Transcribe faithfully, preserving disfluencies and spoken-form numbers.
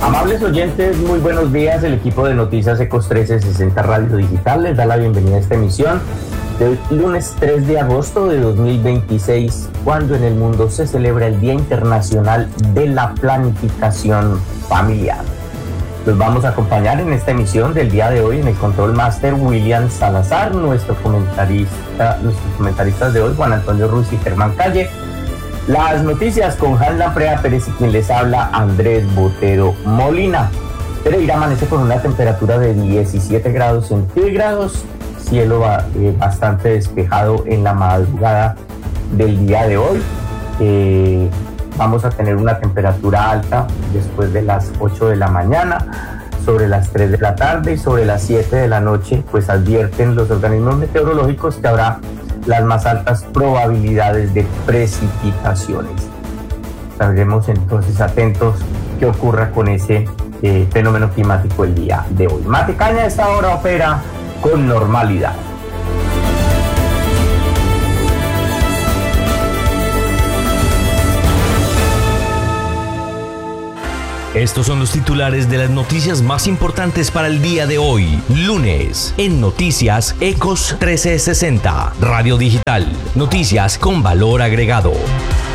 Amables oyentes, muy buenos días. El equipo de Noticias Ecos trescientos sesenta Radio Digital les da la bienvenida a esta emisión del lunes tres de agosto de dos mil veintiséis, cuando en el mundo se celebra el Día Internacional de la Planificación Familiar. Los vamos a acompañar en esta emisión del día de hoy en el Control Master William Salazar, nuestro comentarista, nuestros comentaristas de hoy, Juan Antonio Ruiz y Germán Calle. Las noticias con Hanna Prea Pérez y quien les habla, Andrés Botero Molina. Pereira amanece con una temperatura de diecisiete grados centígrados, cielo eh, bastante despejado en la madrugada del día de hoy. Eh, vamos a tener una temperatura alta después de las ocho de la mañana, sobre las tres de la tarde y sobre las siete de la noche, pues advierten los organismos meteorológicos que habrá las más altas probabilidades de precipitaciones. Estaremos entonces atentos qué ocurra con ese eh, fenómeno climático el día de hoy. Matecaña a esta hora opera con normalidad. Estos son los titulares de las noticias más importantes para el día de hoy, lunes, en Noticias Ecos trescientos sesenta, Radio Digital, noticias con valor agregado.